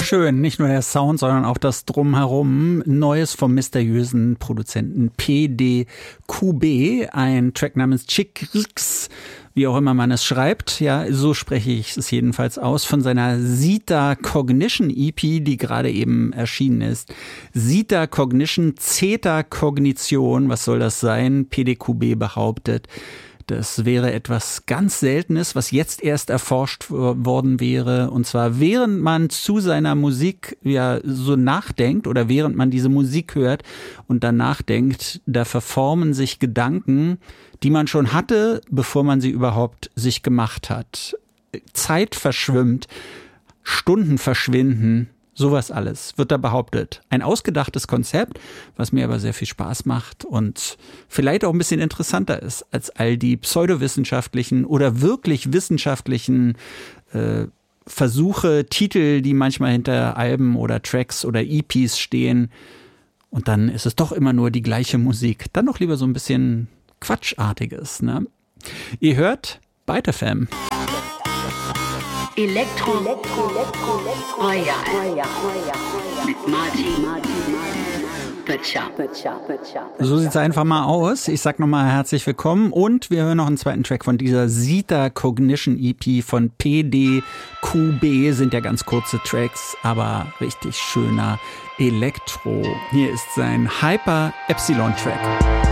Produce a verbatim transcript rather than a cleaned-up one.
Schön, nicht nur der Sound, sondern auch das Drumherum. Neues vom mysteriösen Produzenten P D Q B, ein Track namens Chikrix, wie auch immer man es schreibt. Ja, so spreche ich es jedenfalls aus, von seiner Zeta Cognition E P, die gerade eben erschienen ist. Zeta Cognition, Zeta Kognition, was soll das sein? P D Q B behauptet, das wäre etwas ganz Seltenes, was jetzt erst erforscht worden wäre. Und zwar während man zu seiner Musik ja so nachdenkt oder während man diese Musik hört und dann nachdenkt, da verformen sich Gedanken, die man schon hatte, bevor man sie überhaupt sich gemacht hat. Zeit verschwimmt, Stunden verschwinden. Sowas alles wird da behauptet. Ein ausgedachtes Konzept, was mir aber sehr viel Spaß macht und vielleicht auch ein bisschen interessanter ist als all die pseudowissenschaftlichen oder wirklich wissenschaftlichen äh, Versuche, Titel, die manchmal hinter Alben oder Tracks oder E Ps stehen. Und dann ist es doch immer nur die gleiche Musik. Dann doch lieber so ein bisschen Quatschartiges, ne? Ihr hört Byte F M. Elektro, Elektro, Elektro, Royal. Mit Martin Böttcher. So sieht's einfach mal aus. Ich sag nochmal herzlich willkommen und wir hören noch einen zweiten Track von dieser Zeta Cognition E P von P D Q B. Sind ja ganz kurze Tracks, aber richtig schöner Elektro. Hier ist sein Hyper Epsilon Track.